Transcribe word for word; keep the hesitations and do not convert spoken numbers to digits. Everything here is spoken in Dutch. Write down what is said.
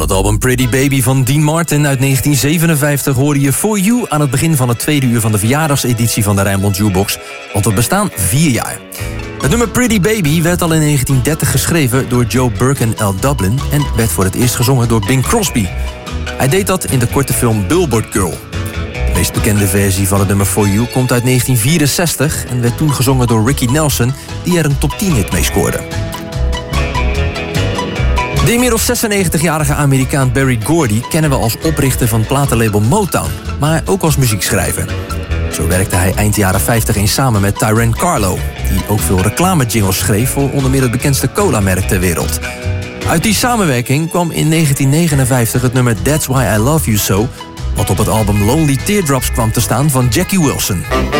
het album Pretty Baby van Dean Martin uit negentien zevenenvijftig... hoorde je For You aan het begin van het tweede uur van de verjaardagseditie van de Rijnmond Jukebox. Want we bestaan vier jaar. Het nummer Pretty Baby werd al in negentien dertig geschreven door Joe Burke en Al Dublin... en werd voor het eerst gezongen door Bing Crosby. Hij deed dat in de korte film Billboard Girl. De meest bekende versie van het nummer For You komt uit negentien vierenzestig... en werd toen gezongen door Ricky Nelson, die er een top tien hit mee scoorde. De inmiddels zesennegentigjarige Amerikaan Berry Gordy kennen we als oprichter van het platenlabel Motown, maar ook als muziekschrijver. Zo werkte hij eind jaren vijftig eens samen met Tyrone Carlo, die ook veel reclamejingles schreef voor onder meer het bekendste cola-merk ter wereld. Uit die samenwerking kwam in negentien negenenvijftig het nummer That's Why I Love You So, wat op het album Lonely Teardrops kwam te staan van Jackie Wilson.